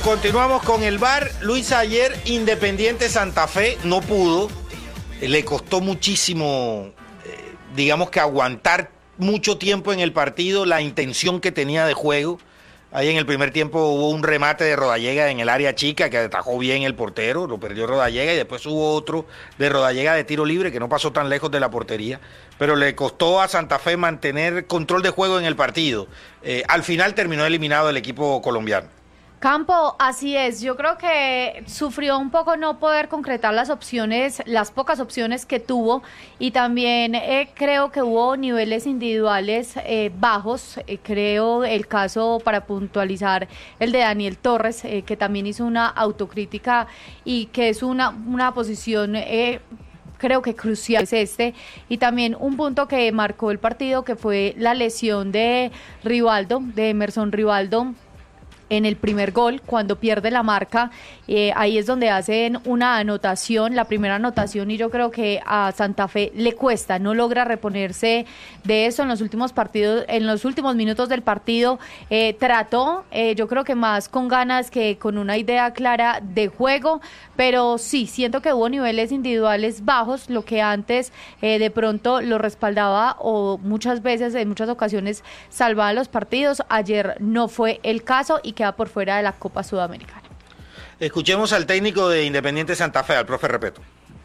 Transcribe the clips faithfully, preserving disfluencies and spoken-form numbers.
Continuamos con el V A R. Luisa, ayer Independiente Santa Fe no pudo. Le costó muchísimo, eh, digamos que aguantar mucho tiempo en el partido la intención que tenía de juego. Ahí en el primer tiempo hubo un remate de Rodallega en el área chica que atajó bien el portero, lo perdió Rodallega, y después hubo otro de Rodallega de tiro libre que no pasó tan lejos de la portería, pero le costó a Santa Fe mantener control de juego en el partido. Eh, al final terminó eliminado el equipo colombiano. Campo, así es. Yo creo que sufrió un poco no poder concretar las opciones, las pocas opciones que tuvo, y también eh, creo que hubo niveles individuales eh, bajos. Eh, creo el caso, para puntualizar, el de Daniel Torres, eh, que también hizo una autocrítica y que es una, una posición... Eh, creo que crucial es este, y también un punto que marcó el partido, que fue la lesión de Rivaldo, de Emerson Rivaldo, en el primer gol, cuando pierde la marca. Eh, ahí es donde hacen una anotación, la primera anotación, y yo creo que a Santa Fe le cuesta, no logra reponerse de eso en los últimos partidos, en los últimos minutos del partido. Eh, trató, eh, yo creo que más con ganas que con una idea clara de juego, pero sí, siento que hubo niveles individuales bajos, lo que antes eh, de pronto lo respaldaba o muchas veces, en muchas ocasiones, salvaba los partidos. Ayer no fue el caso y queda por fuera de la Copa Sudamericana. Escuchemos al técnico de Independiente Santa Fe, al profe Repeto.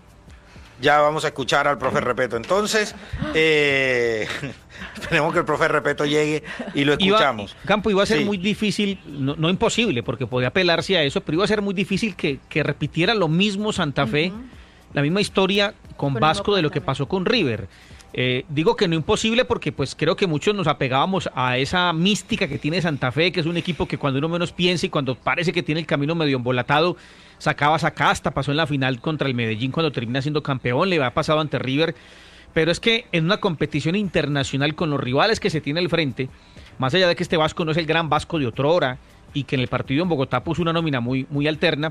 Ya vamos a escuchar al profe Repeto. Entonces, eh, esperemos que el profe Repeto llegue y lo escuchamos. Iba, Campo, iba a ser sí. muy difícil, no, no imposible, porque podía apelarse a eso, pero iba a ser muy difícil que, que repitiera lo mismo Santa Fe, uh-huh. la misma historia con, con Vasco de lo que pasó con River. Eh, digo que no imposible porque pues creo que muchos nos apegábamos a esa mística que tiene Santa Fe, que es un equipo que cuando uno menos piensa y cuando parece que tiene el camino medio embolatado, sacaba sacasta, pasó en la final contra el Medellín cuando termina siendo campeón, le ha pasado ante River, pero es que en una competición internacional con los rivales que se tiene al frente, más allá de que este Vasco no es el gran Vasco de otrora y que en el partido en Bogotá puso una nómina muy, muy alterna,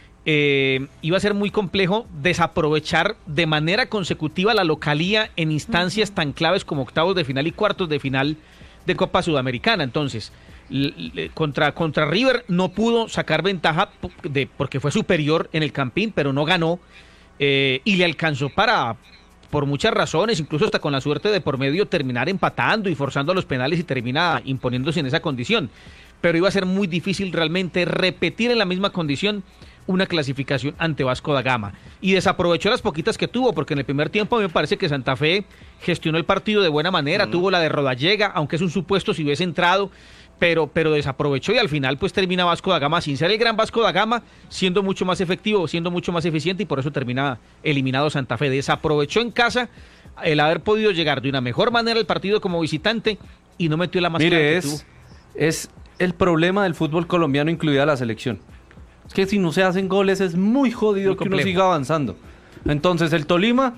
Eh, iba a ser muy complejo desaprovechar de manera consecutiva la localía en instancias uh-huh. tan claves como octavos de final y cuartos de final de Copa Sudamericana. Entonces, l- l- contra, contra River no pudo sacar ventaja de, porque fue superior en el Campín, pero no ganó, eh, y le alcanzó para, por muchas razones, incluso hasta con la suerte de por medio, terminar empatando y forzando a los penales y termina imponiéndose en esa condición. Pero iba a ser muy difícil realmente repetir en la misma condición una clasificación ante Vasco da Gama, y desaprovechó las poquitas que tuvo, porque en el primer tiempo a mí me parece que Santa Fe gestionó el partido de buena manera, uh-huh. tuvo la de Rodallega, aunque es un supuesto si hubiese entrado, pero, pero desaprovechó, y al final pues termina Vasco da Gama, sin ser el gran Vasco da Gama, siendo mucho más efectivo, siendo mucho más eficiente, y por eso termina eliminado Santa Fe. Desaprovechó en casa el haber podido llegar de una mejor manera al partido como visitante y no metió la más Mire, clara que es, tuvo. es el problema del fútbol colombiano, incluida la selección. Es que si no se hacen goles es muy jodido muy que uno siga avanzando. Entonces el Tolima,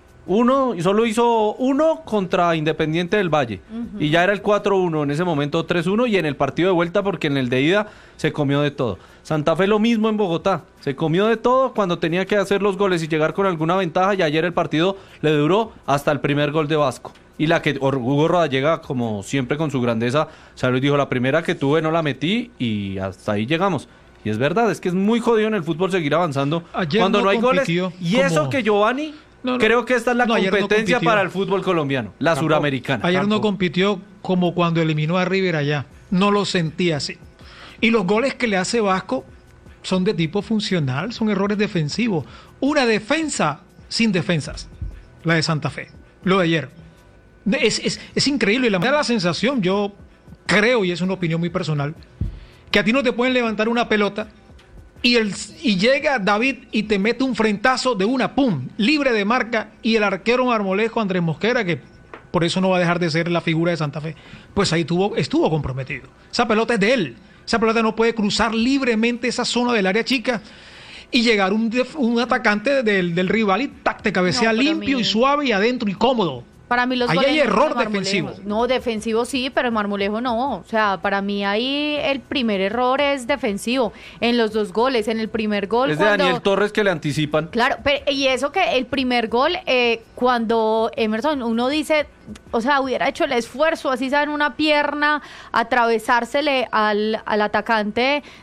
uno, y solo hizo uno contra Independiente del Valle. Uh-huh. Y ya era el cuatro uno, en ese momento tres uno, y en el partido de vuelta, porque en el de ida se comió de todo. Santa Fe lo mismo en Bogotá. Se comió de todo cuando tenía que hacer los goles y llegar con alguna ventaja, y ayer el partido le duró hasta el primer gol de Vasco. Y la que Hugo Rodallega, como siempre con su grandeza, salió y dijo, la primera que tuve no la metí, y hasta ahí llegamos. Y es verdad, es que es muy jodido en el fútbol seguir avanzando ayer cuando no, no hay goles. Y como... eso que Giovanni, no, no, creo que esta es la no, competencia no para el fútbol colombiano, la Campo. Suramericana. Ayer Campo. no compitió como cuando eliminó a River allá. No lo sentía así. Y los goles que le hace Vasco son de tipo funcional, son errores defensivos. Una defensa sin defensas, la de Santa Fe, lo de ayer. Es, es, es increíble. Y la, me da la sensación, yo creo, y es una opinión muy personal, que a ti no te pueden levantar una pelota y, el, y llega David y te mete un frentazo de una, pum, libre de marca, y el arquero marmolejo Andrés Mosquera, que por eso no va a dejar de ser la figura de Santa Fe, pues ahí tuvo, estuvo comprometido. Esa pelota es de él, esa pelota no puede cruzar libremente esa zona del área chica y llegar un, un atacante del, del rival y tac, te cabecea no, limpio mí... y suave y adentro y cómodo. Para mí los ahí goles hay no error defensivo. No, defensivo sí, pero el Marmolejo no. O sea, para mí ahí el primer error es defensivo. En los dos goles, en el primer gol. Es de cuando... Daniel Torres que le anticipan. Claro, pero, y eso que el primer gol, eh, cuando Emerson, uno dice, o sea, hubiera hecho el esfuerzo, así sea en una pierna, atravesársele al, al atacante